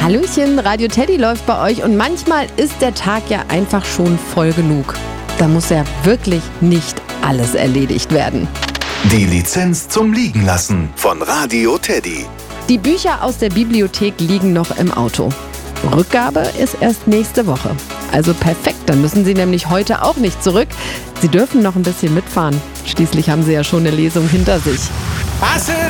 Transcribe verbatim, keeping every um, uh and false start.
Hallöchen, Radio Teddy läuft bei euch und manchmal ist der Tag ja einfach schon voll genug. Da muss ja wirklich nicht alles erledigt werden. Die Lizenz zum Liegenlassen von Radio Teddy. Die Bücher aus der Bibliothek liegen noch im Auto. Rückgabe ist erst nächste Woche. Also perfekt, dann müssen Sie nämlich heute auch nicht zurück. Sie dürfen noch ein bisschen mitfahren. Schließlich haben Sie ja schon eine Lesung hinter sich. Was?